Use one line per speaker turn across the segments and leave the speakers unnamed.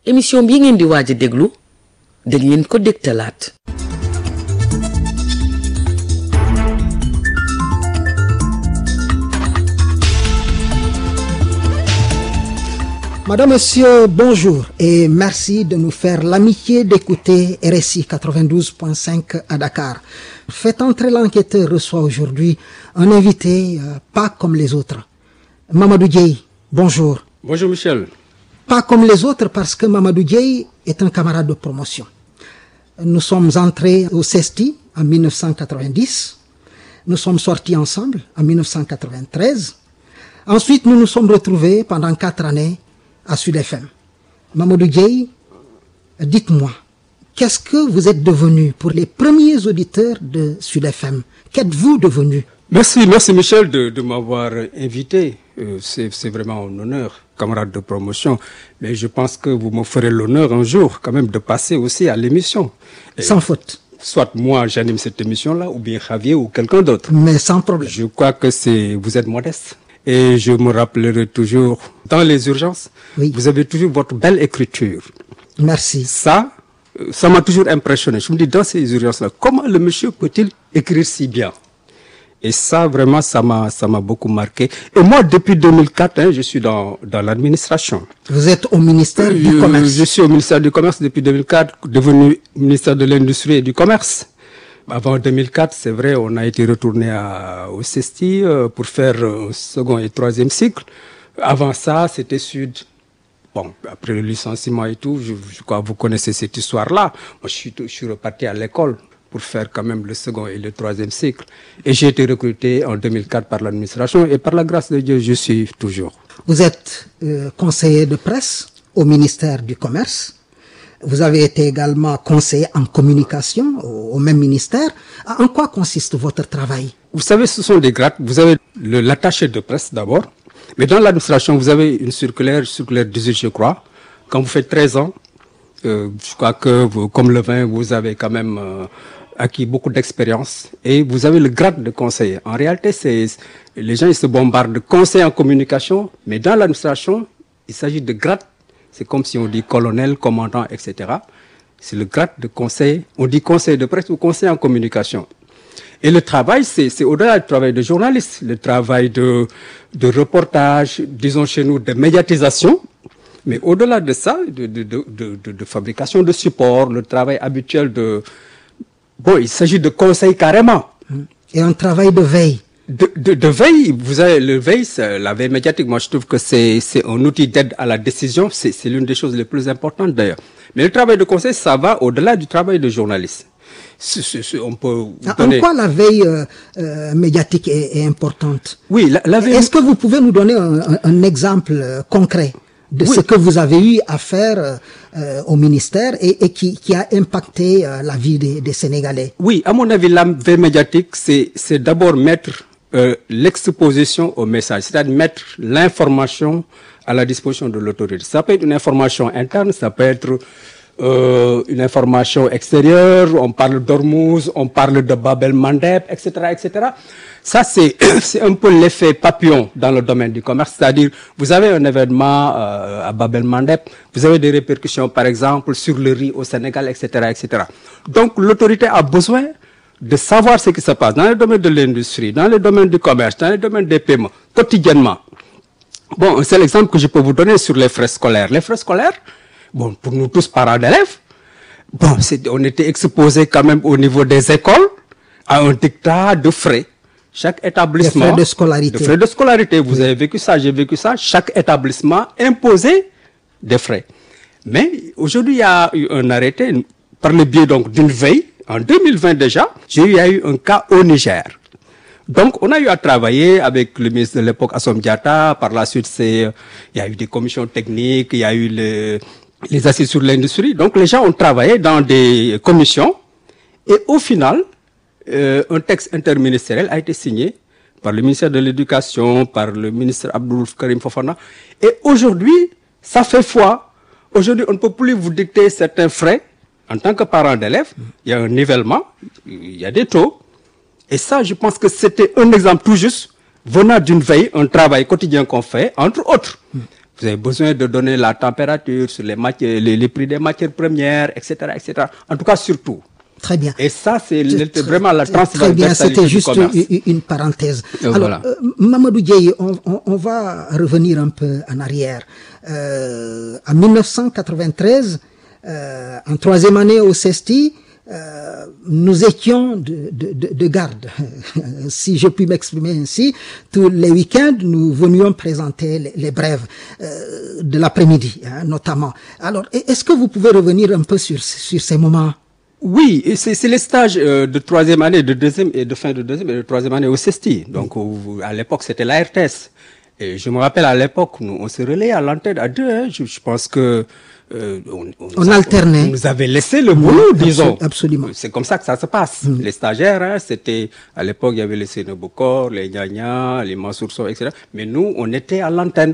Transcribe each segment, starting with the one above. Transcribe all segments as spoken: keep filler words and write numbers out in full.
émission bi ngeen di waaj a déglu dañ leen ko dégtalaat.
Madame, Monsieur, bonjour et merci de nous faire l'amitié d'écouter R S I quatre-vingt-douze point cinq à Dakar. Faites entrer l'enquêteur reçoit aujourd'hui un invité euh, pas comme les autres. Mamadou Dieye, bonjour.
Bonjour Michel.
Pas comme les autres parce que Mamadou Dieye est un camarade de promotion. Nous sommes entrés au CESTI en mille neuf cent quatre-vingt-dix. Nous sommes sortis ensemble en mille neuf cent quatre-vingt-treize. Ensuite, nous nous sommes retrouvés pendant quatre années à Sud F M. Mamadou Dieye, dites-moi, qu'est-ce que vous êtes devenu pour les premiers auditeurs de Sud F M? Qu'êtes-vous devenu?
Merci, merci Michel de, de m'avoir invité. Euh, c'est, c'est vraiment un honneur, camarade de promotion. Mais je pense que vous me ferez l'honneur un jour quand même de passer aussi à l'émission. Et
sans faute.
Soit moi j'anime cette émission-là, ou bien Javier ou quelqu'un d'autre.
Mais sans problème.
Je crois que c'est, vous êtes modeste. Et je me rappellerai toujours, dans les urgences, oui. Vous avez toujours votre belle écriture.
Merci.
Ça, ça m'a toujours impressionné. Je me dis, dans ces urgences-là, comment le monsieur peut-il écrire si bien? Et ça, vraiment, ça m'a, ça m'a beaucoup marqué. Et moi, depuis deux mille quatre, hein, je suis dans, dans l'administration.
Vous êtes au ministère du
je,
Commerce.
Je suis au ministère du Commerce depuis deux mille quatre, devenu ministère de l'Industrie et du Commerce. Avant deux mille quatre, c'est vrai, on a été retourné à, au CESTI euh, pour faire un second et troisième cycle. Avant ça, c'était Sud. Bon, après le licenciement et tout, je, je crois que vous connaissez cette histoire-là. Moi, je suis, je suis reparti à l'école pour faire quand même le second et le troisième cycle. Et j'ai été recruté en deux mille quatre par l'administration et par la grâce de Dieu, je suis toujours.
Vous êtes euh, conseiller de presse au ministère du Commerce. Vous avez été également conseiller en communication au, au même ministère. En quoi consiste votre travail?
Vous savez, ce sont des grades. Vous avez le, l'attaché de presse d'abord. Mais dans l'administration, vous avez une circulaire, circulaire dix-huit, je crois. Quand vous faites treize ans, euh, je crois que vous, comme le vin, vous avez quand même euh, acquis beaucoup d'expérience. Et vous avez le grade de conseiller. En réalité, c'est, les gens ils se bombardent de conseiller en communication. Mais dans l'administration, il s'agit de grade. C'est comme si on dit colonel, commandant, et cetera. C'est le grade de conseil. On dit conseil de presse ou conseil en communication. Et le travail, c'est, c'est au-delà du travail de journaliste, le travail de, de reportage, disons chez nous, de médiatisation. Mais au-delà de ça, de, de, de, de, de fabrication de support, le travail habituel de... Bon, il s'agit de conseil carrément.
Et un travail de veille.
De, de, de veille, vous avez le veille, c'est la veille médiatique. Moi, je trouve que c'est, c'est un outil d'aide à la décision. C'est, c'est l'une des choses les plus importantes d'ailleurs. Mais le travail de conseil, ça va au-delà du travail de journaliste. C'est, c'est, c'est, on peut
donner... En quoi la veille euh, euh, médiatique est, est importante?
Oui, la, la veille...
Est-ce que vous pouvez nous donner un, un, un exemple euh, concret de oui. ce que vous avez eu à faire euh, au ministère et, et qui, qui a impacté euh, la vie des, des Sénégalais?
Oui, à mon avis, la veille médiatique, c'est, c'est d'abord mettre Euh, l'exposition au message, c'est-à-dire mettre l'information à la disposition de l'autorité. Ça peut être une information interne, ça peut être euh, une information extérieure, on parle d'Ormuz, on parle de Bab el-Mandeb, et cetera, et cetera. Ça, c'est, c'est un peu l'effet papillon dans le domaine du commerce, c'est-à-dire vous avez un événement euh, à Bab el-Mandeb, vous avez des répercussions, par exemple, sur le riz au Sénégal, et cetera, et cetera. Donc, l'autorité a besoin de savoir ce qui se passe dans le domaine de l'industrie, dans le domaine du commerce, dans le domaine des paiements, quotidiennement. Bon, c'est l'exemple que je peux vous donner sur les frais scolaires. Les frais scolaires, bon, pour nous tous parents d'élèves, bon, c'est, on était exposés quand même au niveau des écoles à un dictat de frais. Chaque établissement...
Des frais de scolarité.
De frais de scolarité. Vous oui. avez vécu ça, j'ai vécu ça. Chaque établissement imposait des frais. Mais aujourd'hui, il y a eu un arrêté par le biais donc d'une veille. En deux mille vingt déjà, il y a eu un cas au Niger. Donc, on a eu à travailler avec le ministre de l'époque, Assome Diatta. Par la suite, c'est, il y a eu des commissions techniques, il y a eu le, les assises sur l'industrie. Donc, les gens ont travaillé dans des commissions. Et au final, euh, un texte interministériel a été signé par le ministère de l'Éducation, par le ministre Abdoul Karim Fofana. Et aujourd'hui, ça fait foi. Aujourd'hui, on ne peut plus vous dicter certains frais. En tant que parent d'élève, il y a un nivellement, il y a des taux. Et ça, je pense que c'était un exemple tout juste venant d'une veille, un travail quotidien qu'on fait, entre autres. vous avez besoin de donner la température sur les matières, les, les prix des matières premières, et cetera, et cetera. En tout cas, surtout.
Très bien.
Et ça, c'est le, vraiment la transversalité
Très bien, c'était juste
du commerce.
Une, une parenthèse.
Et
Alors,
voilà.
euh, Mamadou Dieye, on, on, on va revenir un peu en arrière. Euh, en mille neuf cent quatre-vingt-treize, euh, en troisième année au CESTI, euh, nous étions de, de, de, de garde, si je puis m'exprimer ainsi. Tous les week-ends, nous venions présenter les, les brèves euh, de l'après-midi, hein, notamment. Alors, est-ce que vous pouvez revenir un peu sur, sur ces moments?
Oui, et c'est, c'est les stages euh, de troisième année, de deuxième et de fin de deuxième et de troisième année au CESTI. Donc, au- à l'époque, c'était la R T S. Et je me rappelle, à l'époque, nous, on se relayait à l'antenne à deux. Hein. Je, je pense que euh, on, on,
On
nous a-
alternait.
On nous avait laissé le boulot,
Oui,
disons.
absolu- absolument.
C'est comme ça que ça se passe. Les stagiaires, hein, c'était à l'époque, il y avait les Sénébokor, les Gnagnans, les Mansour Sow, et cetera. Mais nous, on était à l'antenne.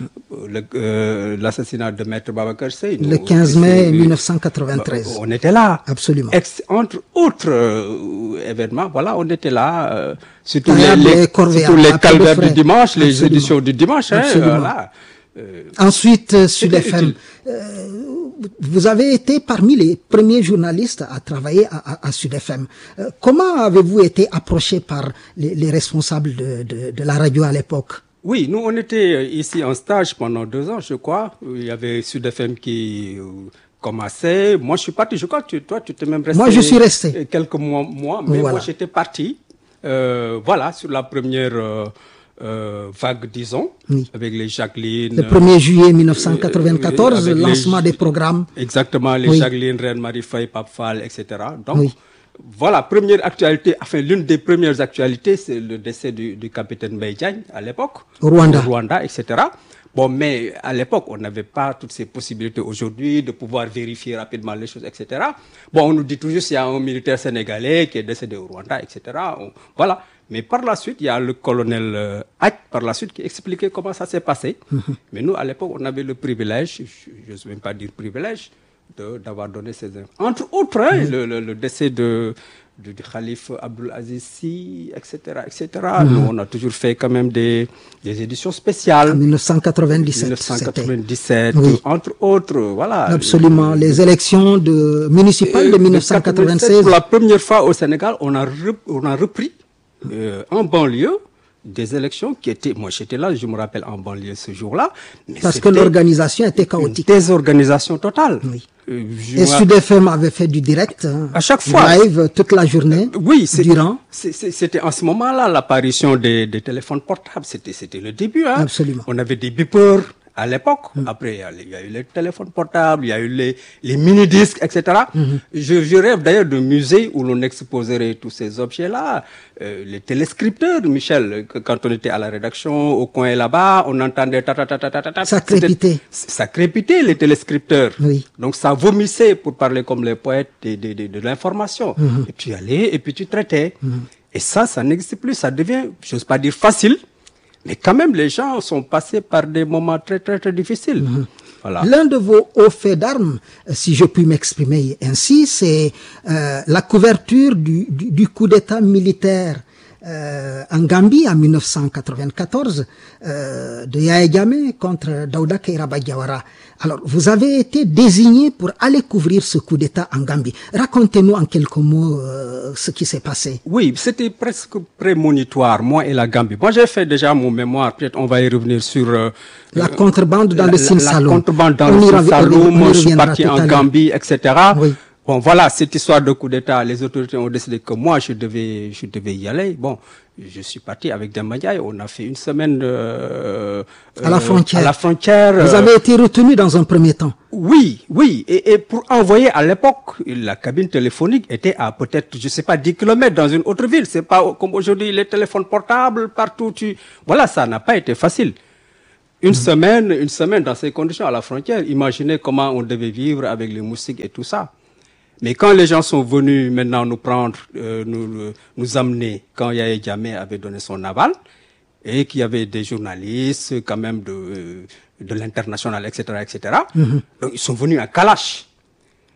Le, euh, l'assassinat de Maître Babacar Seye.
Le
nous,
quinze
c'est-
mai mille neuf cent quatre-vingt-treize.
on était là.
Absolument.
Ex- entre autres euh, événements, voilà, on était là. Euh, surtout les,
Tayab
les,
et Corvéa,
surtout les
à peu
calvaires
près.
du dimanche, les
Absolument.
éditions du dimanche. Hein,
Absolument.
voilà. Euh,
Ensuite, euh, Sud
C'était
F M.
utile.
Euh, vous avez été parmi les premiers journalistes à travailler à, à, à Sud F M. Euh, comment avez-vous été approché par les, les responsables de, de, de la radio à l'époque?
oui, nous, on était ici en stage pendant deux ans, je crois. Il y avait Sud F M qui euh, commençait. Moi, je suis parti. Je crois que tu- toi, tu t'es même resté.
Moi, je suis resté.
Quelques mois, mois mais
Voilà.
moi, j'étais parti. Euh, voilà, sur la première euh, euh, vague, disons,
Oui.
avec les Jacqueline.
Le premier juillet mille neuf cent quatre-vingt-quatorze,
Euh, avec les-
lancement des programmes.
Exactement, les
Oui.
Jacqueline, Reine-Marie Faye, Pape Fall, et cetera. Donc,
Oui.
voilà, première actualité, enfin, l'une des premières actualités, c'est le décès du, du capitaine Mbaye Diagne à l'époque.
Au Rwanda.
Au Rwanda, et cetera. Bon, mais à l'époque, on n'avait pas toutes ces possibilités aujourd'hui de pouvoir vérifier rapidement les choses, et cetera. Bon, on nous dit toujours qu'il y a un militaire sénégalais qui est décédé au Rwanda, et cetera. On- voilà. Mais par la suite, il y a le colonel euh, Hack, par la suite, qui expliquait comment ça s'est passé. Mais nous, à l'époque, on avait le privilège, je n'ose même pas dire privilège, de- d'avoir donné ces infos. Entre autres, hein, le, le- le décès de, de- du calife Abdul Aziz Sy, et cetera, et cetera. Nous, on a toujours fait quand même des, des éditions spéciales.
En mille neuf cent quatre-vingt-dix-sept.
mille neuf cent
c'était.
quatre-vingt-dix-sept,
Oui.
entre autres, voilà.
Absolument. Les élections de, municipales de
Euh,
mille neuf cent quatre-vingt-seize.
Pour la première fois au Sénégal, on a, rep- on a repris euh, en banlieue des élections qui étaient... Moi, j'étais là, je me rappelle, en banlieue ce jour-là. mais
Parce que
c'était
l'organisation était
une
chaotique.
désorganisation totale.
Oui.
Euh, je
Et
me
Sud F M avait fait du direct. hein,
À chaque fois.
Live toute la journée.
Oui, c'est-
Durant.
c'est- c'est- c'était en ce moment-là l'apparition des, des téléphones portables. C'était, c'était le début. Hein.
Absolument.
On avait des beepers à l'époque. Après, il y a les- il y, a eu les téléphones portables, il y a eu les, les mini-disques, et cetera. Je, je rêve d'ailleurs de musées où l'on exposerait tous ces objets-là. Euh, les téléscripteurs, Michel, que- quand on était à la rédaction, au coin là-bas, on entendait ta ta ta ta ta ta ta.
Ça
C'était-
crépitait.
Ça crépitait, les téléscripteurs.
Oui.
Donc ça vomissait, pour parler comme les poètes, de, de, de, de l'information. Et tu allais, et puis tu traitais. Et ça, ça n'existe plus. Ça devient, je n'ose pas dire facile, mais quand même, les gens sont passés par des moments très, très, très difficiles. Voilà.
L'un de vos hauts faits d'armes, euh, si je puis m'exprimer ainsi, c'est euh, la couverture du, du, du coup d'État militaire euh, en Gambie en mille neuf cent quatre-vingt-quatorze euh, de Yahya Jammeh contre Daouda Kairaba Diawara. Alors, vous avez été désigné pour aller couvrir ce coup d'État en Gambie. Racontez-nous en quelques mots euh, ce qui s'est passé.
Oui, c'était presque prémonitoire, moi et la Gambie. Moi, j'ai fait déjà mon mémoire, peut-être on va y revenir sur... euh,
La
euh,
contrebande dans
la-
le
la-
Sine
La
Saloum.
contrebande dans
On
le
y
Sine
rev- on y-
Saloum,
on y
je suis
reviendra
parti
tout à
en
l'heure.
Gambie, et cetera.
Oui.
Bon, voilà, cette histoire de coup d'État, les autorités ont décidé que moi, je devais, je devais y aller. Bon, je suis parti avec Demba-Ndiaye, on a fait une semaine euh,
À la frontière.
À la frontière.
Vous
euh,
avez été retenu dans un premier temps.
Oui, oui. Et, et pour envoyer à l'époque, la cabine téléphonique était à peut-être, je sais pas, dix kilomètres dans une autre ville. C'est pas comme aujourd'hui les téléphones portables partout. Tu... Voilà, ça n'a pas été facile. Une semaine, une semaine dans ces conditions à la frontière. Imaginez comment on devait vivre avec les moustiques et tout ça. Mais quand les gens sont venus maintenant nous prendre, euh, nous, nous amener, quand Yahya Jammeh avait donné son aval, et qu'il y avait des journalistes quand même de, euh, de l'international, et cetera, et cetera. Donc ils sont venus à Kalash.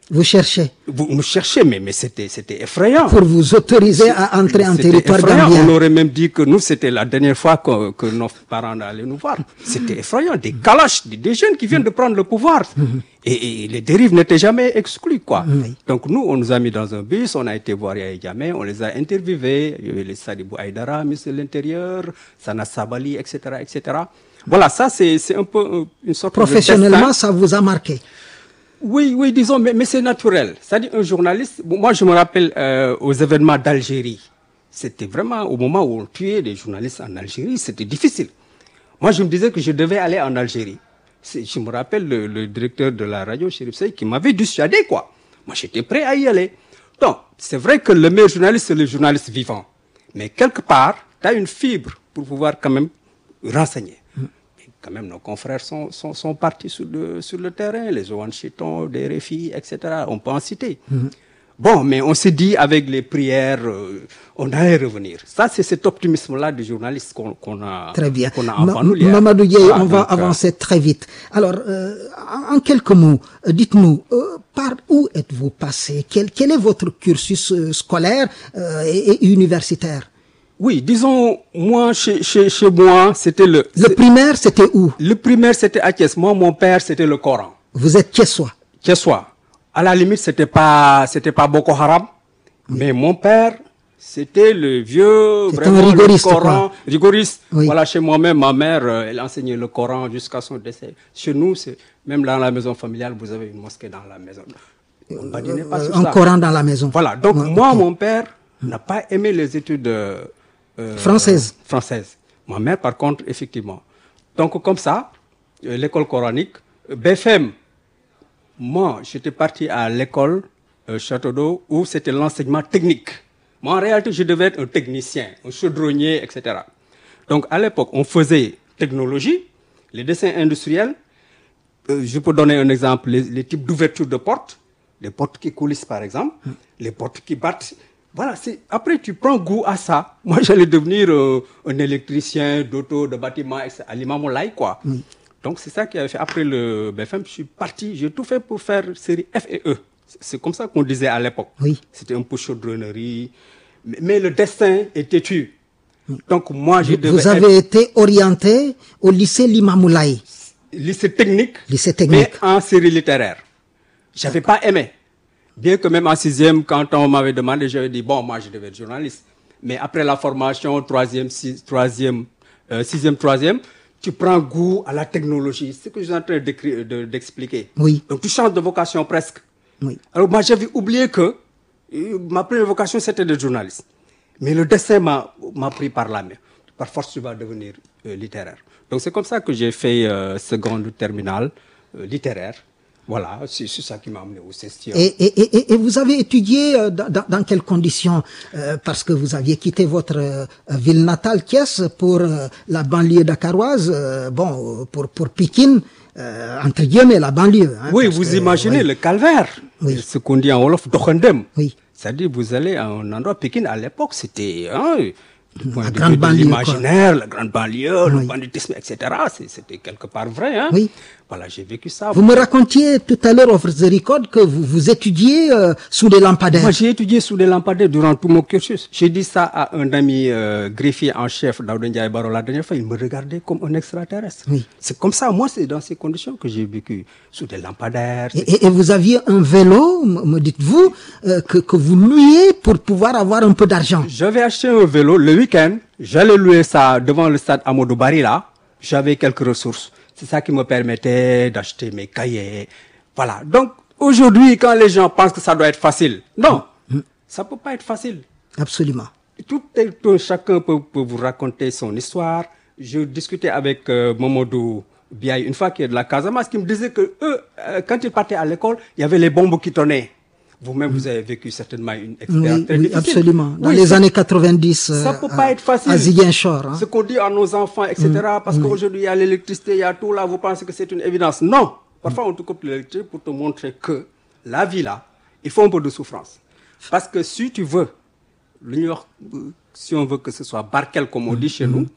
Vous cherchez.
Vous nous cherchez, mais, mais c'était, c'était effrayant.
Pour vous autoriser à entrer en
C'était
territoire
effrayant.
gambien.
On aurait même dit que nous, c'était la dernière fois que, que nos parents allaient nous voir. C'était effrayant. Des kalash, des, des jeunes qui viennent de prendre le pouvoir. Et, et les dérives n'étaient jamais exclues, quoi.
Oui.
Donc nous, on nous a mis dans un bus, on a été voir Yahya Jammeh, on les a interviewés. Il y avait les Sadibou Aïdara, ministre de l'Intérieur, Sana Sabali, et cetera, et cetera. Voilà, ça, c'est, c'est un peu une sorte de
Professionnellement,
destin.
ça vous a marqué.
Oui, oui, disons, mais, mais c'est naturel. C'est-à-dire, un journaliste, bon, moi je me rappelle euh, aux événements d'Algérie. C'était vraiment au moment où on tuait des journalistes en Algérie, c'était difficile. Moi, je me disais que je devais aller en Algérie. C'est, je me rappelle le, le directeur de la radio, Chérif Sey, qui m'avait dissuadé, quoi. Moi, j'étais prêt à y aller. Donc, c'est vrai que le meilleur journaliste, c'est le journaliste vivant. Mais quelque part, tu as une fibre pour pouvoir quand même renseigner. Quand même, nos confrères sont, sont, sont partis sur le, sur le terrain, les Owan Chiton, des R F I, et cetera. On peut en citer. Mm-hmm. Bon, mais on s'est dit, avec les prières, euh, on allait revenir. Ça, c'est cet optimisme-là du journaliste qu'on, qu'on a,
très bien.
qu'on a en
Ma-
bandoulière.
Mamadou Diaye,
Ah,
on va
donc, euh,
avancer très vite. Alors, euh, en, en quelques mots, euh, dites-nous, euh, par où êtes-vous passé? Quel, quel est votre cursus euh, scolaire euh, et, et universitaire?
Oui, disons, moi, chez, chez, chez moi, c'était le...
Le primaire, c'était où?
Le primaire, c'était à Thiès. Moi, mon père, c'était le Coran.
Vous êtes Thiessois.
Thiessois. À la limite, c'était pas, c'était pas Boko Haram. Oui. Mais mon père, c'était le vieux,
c'est
vraiment
un rigoriste,
le Coran.
quoi.
Rigoriste.
Oui.
Voilà, chez moi-même, ma mère, euh, elle enseignait le Coran jusqu'à son décès. Chez nous, c'est, même dans la maison familiale, vous avez une mosquée dans la maison. On badinait pas
Euh,
sur
un
ça.
Coran dans la maison.
Voilà. Donc,
Ouais,
moi,
ok.
mon père n'a pas aimé les études euh, euh,
Françaises.
Françaises. Ma mère, par contre, effectivement. Donc, comme ça, euh, l'école coranique, euh, B F M, moi, j'étais parti à l'école euh, Château d'Eau où c'était l'enseignement technique. Moi, en réalité, je devais être un technicien, un chaudronnier, et cetera. Donc, à l'époque, on faisait technologie, les dessins industriels. Euh, je peux donner un exemple, les, les types d'ouverture de portes, les portes qui coulissent, par exemple, mm. les portes qui battent. Voilà, c'est, après, tu prends goût à ça. Moi, j'allais devenir euh, un électricien d'auto, de bâtiment, et cetera, à l'Imamolaï, quoi. Mm. Donc, c'est ça qui avait fait. Après le B F M, je suis parti, j'ai tout fait pour faire série F et E. C'est comme ça qu'on disait à l'époque.
Oui.
C'était un peu chaudronnerie. Mais, mais le destin est têtu. Donc, moi, je devais
Vous avez être... été orienté au lycée Limamoulaye.
Lycée technique.
Lycée technique.
Mais en série littéraire. J'avais pas aimé. Bien que même en sixième, quand on m'avait demandé, j'avais dit, bon, moi, je devais être journaliste. Mais après la formation, troisième, six, troisième, euh, sixième, troisième, tu prends goût à la technologie. C'est ce que je suis en train de, d'expliquer.
Oui.
Donc, tu changes de vocation presque.
Oui.
Alors, moi, j'avais oublié que euh, ma première vocation, c'était de journaliste. Mais le destin m'a, m'a pris par la main. Par force, tu vas devenir euh, littéraire. Donc, c'est comme ça que j'ai fait euh, seconde terminale euh, littéraire. Voilà, c'est, c'est ça qui m'a amené au CESTIA.
Et, et, et, et vous avez étudié euh, dans, dans quelles conditions euh, parce que vous aviez quitté votre euh, ville natale, Thiès, pour euh, la banlieue dakaroise, euh, bon, pour, pour Pikine, euh, entre guillemets, la banlieue. Hein,
oui, vous
que,
imaginez oui. le calvaire. Oui. Ce qu'on dit en Wolof, Dokhendem.
Oui.
C'est-à-dire, vous allez à un endroit, Pikine, à l'époque, c'était... Hein, du point
la
de
grande
vue
banlieue,
de l'imaginaire, la grande banlieue,
oui.
le banditisme, et cetera. C'est, c'était quelque part vrai. Hein?
Oui.
Voilà, j'ai vécu ça.
Vous me racontiez tout à l'heure, off the record, que vous, vous étudiez euh, sous des lampadaires.
Moi, j'ai étudié sous des lampadaires durant tout mon cursus. J'ai dit ça à un ami euh, greffier en chef, Daouda Ndiaye Baro, la dernière fois. Il me regardait comme un extraterrestre.
Oui.
C'est comme ça. Moi, c'est dans ces conditions que j'ai vécu, sous des lampadaires.
Et, et, et vous aviez un vélo, me dites-vous, euh, que, que vous louiez pour pouvoir avoir un peu d'argent.
J'avais acheté un vélo le week-end. J'allais louer ça devant le stade Amadou Barry, là. J'avais quelques ressources. C'est ça qui me permettait d'acheter mes cahiers. Voilà. Donc, aujourd'hui, quand les gens pensent que ça doit être facile, non, mmh. ça peut pas être facile.
Absolument.
Tout, tout chacun peut, peut vous raconter son histoire. Je discutais avec euh, Mamadou Biaye, une fois qu'il est de la Casamance, qui me disait que eux, euh, quand ils partaient à l'école, il y avait les bombes qui tonnaient. Vous-même, vous avez vécu certainement une expérience
oui,
très
oui,
difficile.
Absolument. Dans
oui,
les
ça,
années quatre-vingt-dix,
ça peut
euh,
pas être facile.
À Ziguinchor. Hein.
Ce qu'on dit à nos enfants, et cetera. Mmh, parce mmh. qu'aujourd'hui, il y a l'électricité, il y a tout là, vous pensez que c'est une évidence. Non. Parfois, mmh. on te coupe l'électricité pour te montrer que la vie là, il faut un peu de souffrance. Parce que si tu veux, si on veut que ce soit barkel, comme on dit chez mmh. nous,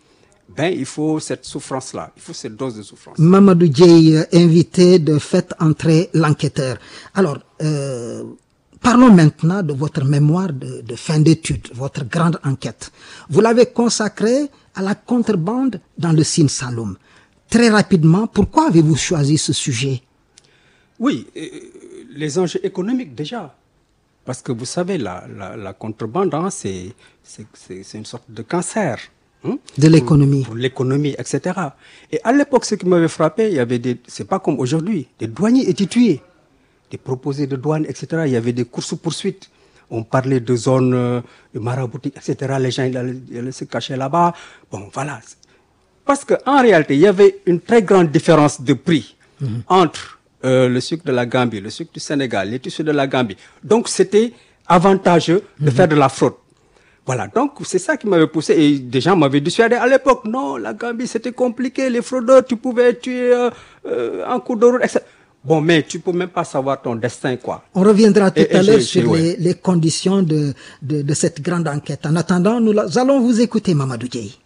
ben, il faut cette souffrance-là, il faut cette dose de souffrance.
Mamadou Dieye, invité de Faites entrer l'enquêteur. Alors, euh, parlons maintenant de votre mémoire de, de fin d'études, votre grande enquête. Vous l'avez consacrée à la contrebande dans le Sine Saloum. Très rapidement, pourquoi avez-vous choisi ce sujet?
Oui, euh, les enjeux économiques déjà. Parce que vous savez, la, la, la contrebande, hein, c'est, c'est, c'est, c'est une sorte de cancer. Hein,
de l'économie.
Pour, pour l'économie, et cetera. Et à l'époque, ce qui m'avait frappé, il y avait des, c'est pas comme aujourd'hui, des douaniers étaient tués, des proposés de douane, et cetera. Il y avait des courses-poursuites. On parlait de zones euh, de maraboutique, et cetera. Les gens ils allaient, ils allaient se cacher là-bas. Bon, voilà. Parce qu'en réalité, il y avait une très grande différence de prix mmh. entre euh, le sucre de la Gambie, le sucre du Sénégal, les tissus de la Gambie. Donc, c'était avantageux de mmh. faire de la fraude. Voilà, donc c'est ça qui m'avait poussé. Et des gens m'avaient dissuadé à l'époque. Non, la Gambie, c'était compliqué. Les fraudeurs, tu pouvais tuer euh, euh, en cours de route, et cetera. Bon, mais tu peux même pas savoir ton destin, quoi.
On reviendra tout
et,
à
et
l'heure
je,
sur
ouais.
les, les conditions de, de, de cette grande enquête. En attendant, nous allons vous écouter, Mamadou Dieye.